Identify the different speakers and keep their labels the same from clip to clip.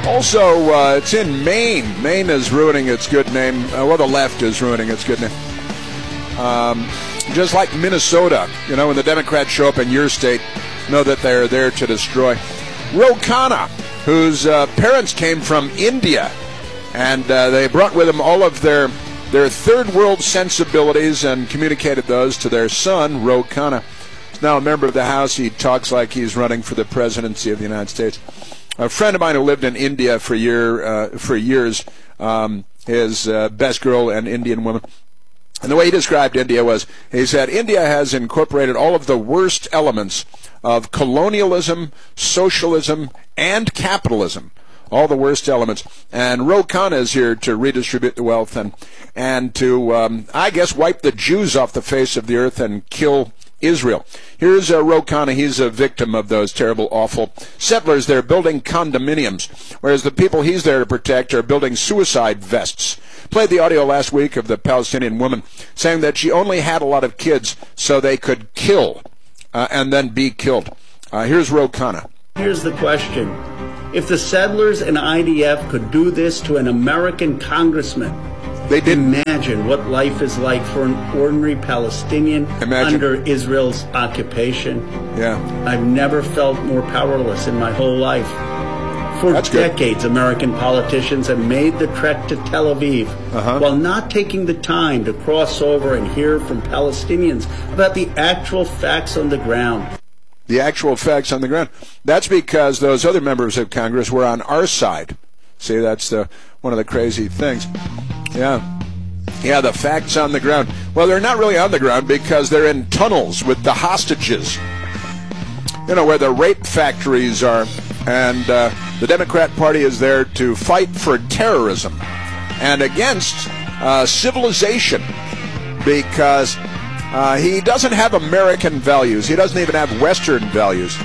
Speaker 1: Also, it's in Maine. Maine is ruining its good name. The left is ruining its good name. Just like Minnesota, when the Democrats show up in your state, know that they're there to destroy. Ro Khanna, whose parents came from India, and they brought with them all of their third world sensibilities and communicated those to their son, Ro Khanna. He's now a member of the House. He talks like he's running for the presidency of the United States. A friend of mine who lived in India for years, his best girl, an Indian woman. And the way he described India was, he said, India has incorporated all of the worst elements of colonialism, socialism, and capitalism. All the worst elements. And Ro Khanna is here to redistribute the wealth and to, I guess, wipe the Jews off the face of the earth and kill Israel. Here's Ro Khanna. He's a victim of those terrible, awful settlers. They're building condominiums, whereas the people he's there to protect are building suicide vests. Played the audio last week of the Palestinian woman saying that she only had a lot of kids so they could kill and then be killed. Here's Ro Khanna.
Speaker 2: Here's the question. If the settlers and IDF could do this to an American congressman,
Speaker 1: they didn't.
Speaker 2: Imagine what life is like for an ordinary Palestinian under Israel's occupation.
Speaker 1: Yeah.
Speaker 2: I've never felt more powerless in my whole life. For decades, American politicians have made the trek to Tel Aviv while not taking the time to cross over and hear from Palestinians about the actual facts on the ground.
Speaker 1: The actual facts on the ground. That's because those other members of Congress were on our side. See, that's one of the crazy things. Yeah, the facts on the ground. Well, they're not really on the ground because they're in tunnels with the hostages. Where the rape factories are. And the Democrat Party is there to fight for terrorism and against civilization because he doesn't have American values. He doesn't even have Western values.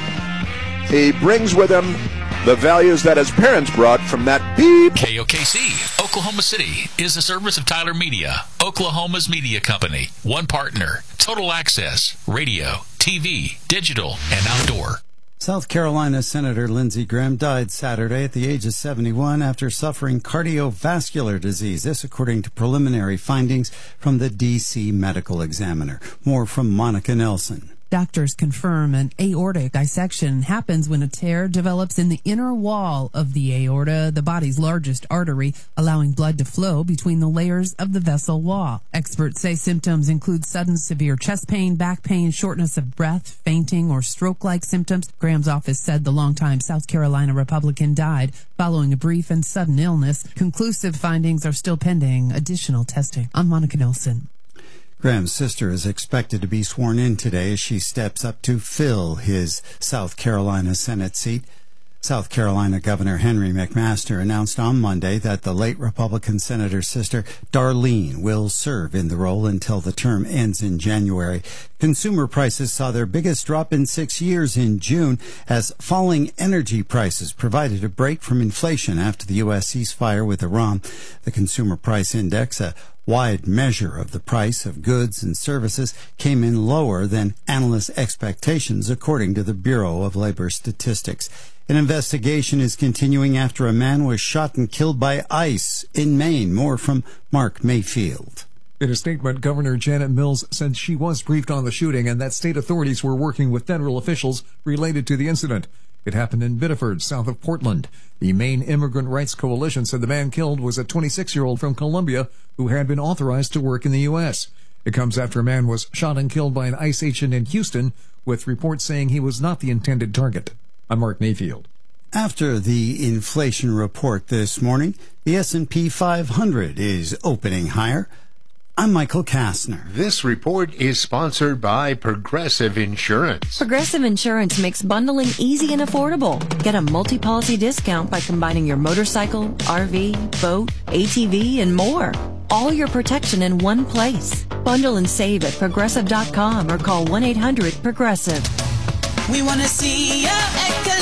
Speaker 1: He brings with him the values that his parents brought from that beep.
Speaker 3: KOKC, Oklahoma City, is a service of Tyler Media, Oklahoma's media company. One partner, total access, radio, TV, digital, and outdoor.
Speaker 4: South Carolina Senator Lindsey Graham died Saturday at the age of 71 after suffering cardiovascular disease. This according to preliminary findings from the D.C. Medical Examiner. More from Monica Nelson.
Speaker 5: Doctors confirm an aortic dissection happens when a tear develops in the inner wall of the aorta, the body's largest artery, allowing blood to flow between the layers of the vessel wall. Experts say symptoms include sudden severe chest pain, back pain, shortness of breath, fainting, or stroke-like symptoms. Graham's office said the longtime South Carolina Republican died following a brief and sudden illness. Conclusive findings are still pending additional testing. I'm Monica Nelson.
Speaker 4: Graham's sister is expected to be sworn in today as she steps up to fill his South Carolina Senate seat. South Carolina Governor Henry McMaster announced on Monday that the late Republican senator's sister, Darlene, will serve in the role until the term ends in January. Consumer prices saw their biggest drop in 6 years in June as falling energy prices provided a break from inflation after the U.S. ceasefire with Iran. The Consumer Price Index, a wide measure of the price of goods and services, came in lower than analysts' expectations, according to the Bureau of Labor Statistics. An investigation is continuing after a man was shot and killed by ICE in Maine. More from Mark Mayfield.
Speaker 6: In a statement, Governor Janet Mills said she was briefed on the shooting and that state authorities were working with federal officials related to the incident. It happened in Biddeford, south of Portland. The Maine Immigrant Rights Coalition said the man killed was a 26-year-old from Colombia who had been authorized to work in the U.S. It comes after a man was shot and killed by an ICE agent in Houston, with reports saying he was not the intended target. I'm Mark Mayfield.
Speaker 4: After the inflation report this morning, the S&P 500 is opening higher. I'm Michael Kastner.
Speaker 7: This report is sponsored by Progressive Insurance.
Speaker 8: Progressive Insurance makes bundling easy and affordable. Get a multi-policy discount by combining your motorcycle, RV, boat, ATV, and more. All your protection in one place. Bundle and save at Progressive.com or call 1-800-PROGRESSIVE.
Speaker 9: We want to see ya at Kalidi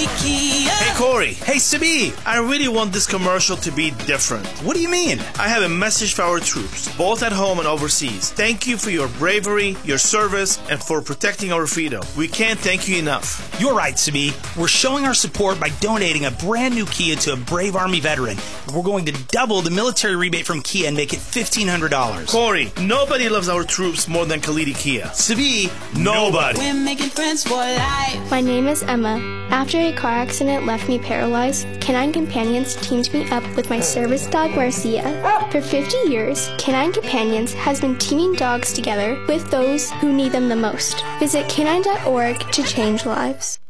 Speaker 9: Kia.
Speaker 10: Hey, Corey. Hey, Sibi. I really want this commercial to be different.
Speaker 9: What do you mean?
Speaker 10: I have a message for our troops, both at home and overseas. Thank you for your bravery, your service, and for protecting our freedom. We can't thank you enough.
Speaker 9: You're right, Sibi. We're showing our support by donating a brand new Kia to a brave Army veteran. We're going to double the military rebate from Kia and make it $1,500.
Speaker 10: Corey, nobody loves our troops more than Kalidi Kia.
Speaker 9: Sibi,
Speaker 10: nobody.
Speaker 11: We're making friends for life.
Speaker 12: My name is Emma. After a car accident left me paralyzed, Canine Companions teamed me up with my service dog, Marcia. For 50 years, Canine Companions has been teaming dogs together with those who need them the most. Visit canine.org to change lives.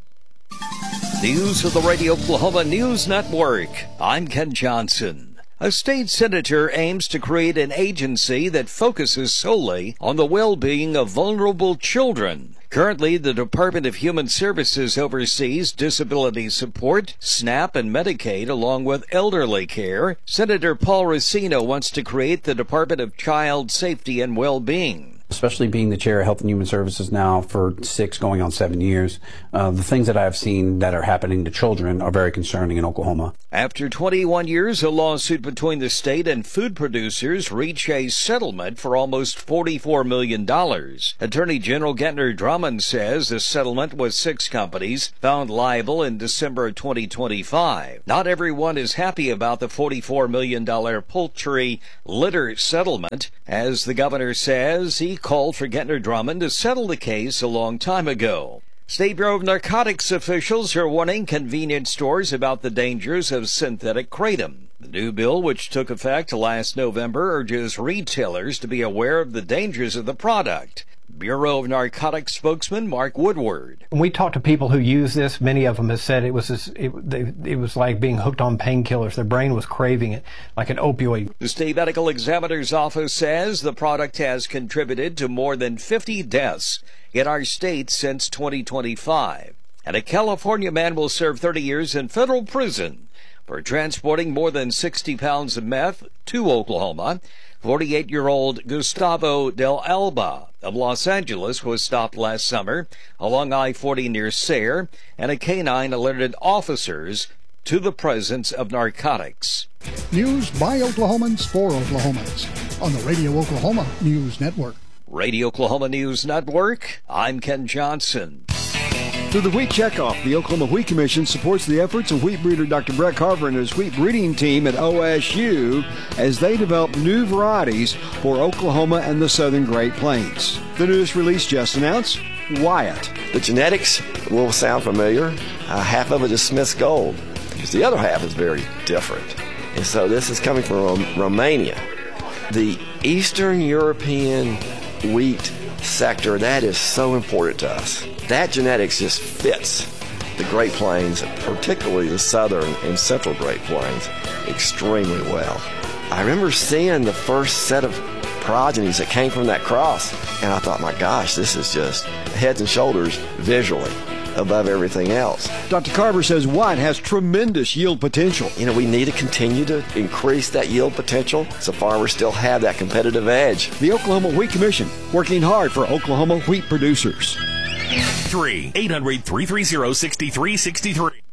Speaker 13: News of the Radio Oklahoma News Network. I'm Ken Johnson. A state senator aims to create an agency that focuses solely on the well-being of vulnerable children. Currently, the Department of Human Services oversees disability support, SNAP, and Medicaid, along with elderly care. Senator Paul Racino wants to create the Department of Child Safety and Well-being.
Speaker 14: Especially being the chair of Health and Human Services now for 6 going on 7 years, the things that I've seen that are happening to children are very concerning in Oklahoma.
Speaker 13: After 21 years, a lawsuit between the state and food producers reached a settlement for almost $44 million. Attorney General Gentner Drummond says the settlement was 6 companies found liable in December 2025. Not everyone is happy about the $44 million poultry litter settlement. As the governor says, he called for Gentner Drummond to settle the case a long time ago. State Bureau of Narcotics officials are warning convenience stores about the dangers of synthetic kratom. The new bill, which took effect last November, urges retailers to be aware of the dangers of the product. Bureau of Narcotics spokesman Mark Woodward.
Speaker 15: When we talk to people who use this, many of them have said it was like being hooked on painkillers. Their brain was craving it like an opioid.
Speaker 13: The state medical examiner's office says the product has contributed to more than 50 deaths in our state since 2025. And a California man will serve 30 years in federal prison for transporting more than 60 pounds of meth to Oklahoma. 48-year-old Gustavo Del Alba of Los Angeles was stopped last summer along I-40 near Sayre, and a canine alerted officers to the presence of narcotics.
Speaker 16: News by Oklahomans for Oklahomans on the Radio Oklahoma News Network.
Speaker 13: Radio Oklahoma News Network, I'm Ken Johnson.
Speaker 17: Through the Wheat Checkoff, the Oklahoma Wheat Commission supports the efforts of wheat breeder Dr. Brett Carver and his wheat breeding team at OSU as they develop new varieties for Oklahoma and the southern Great Plains. The newest release just announced, Wyatt.
Speaker 18: The genetics will sound familiar. Half of it is Smith's Gold, because the other half is very different. And so this is coming from Romania. The Eastern European wheat sector, that is so important to us. That genetics just fits the Great Plains, particularly the southern and central Great Plains, extremely well. I remember seeing the first set of progenies that came from that cross, and I thought, my gosh, this is just heads and shoulders visually above everything else.
Speaker 17: Dr. Carver says Wyatt has tremendous yield potential.
Speaker 18: You know, we need to continue to increase that yield potential so farmers still have that competitive edge.
Speaker 17: The Oklahoma Wheat Commission, working hard for Oklahoma wheat producers.
Speaker 3: 800-330-6363.